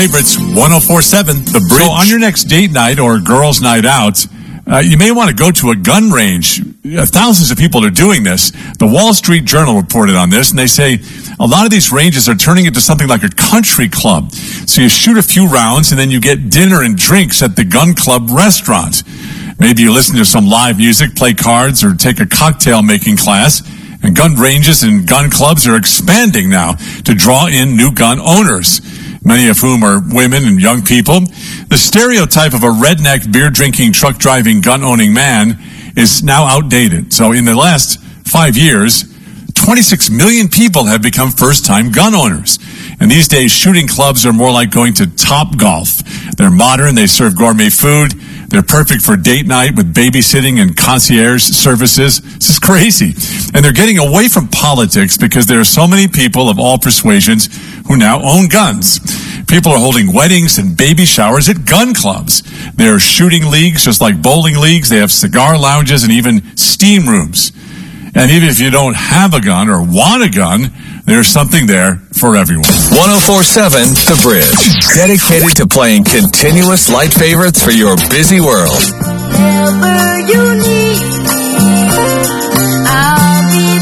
Favorites 104.7 The Bridge. So on your next date night or girls' night out, you may want to go to a gun range. Thousands of people are doing this. The Wall Street Journal reported on this, and they say a lot of these ranges are turning into something like a country club. So you shoot a few rounds, and then you get dinner and drinks at the gun club restaurant. Maybe you listen to some live music, play cards, or take a cocktail-making class. And gun ranges and gun clubs are expanding now to draw in new gun owners, many of whom are women and young people. The stereotype of a redneck, beer-drinking, truck-driving, gun-owning man is now outdated. So in the last 5 years, 26 million people have become first-time gun owners. And these days, shooting clubs are more like going to Topgolf. They're modern, they serve gourmet food, they're perfect for date night with babysitting and concierge services. This is crazy. And they're getting away from politics because there are so many people of all persuasions who now own guns. People are holding weddings and baby showers at gun clubs. There are shooting leagues, just like bowling leagues. They have cigar lounges and even steam rooms. And even if you don't have a gun or want a gun, there's something there for everyone. 104.7 The Bridge. Dedicated to playing continuous light favorites for your busy world. Whatever you need, I'll be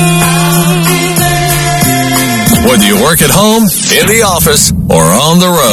there. Whether you work at home, in the office, or on the road.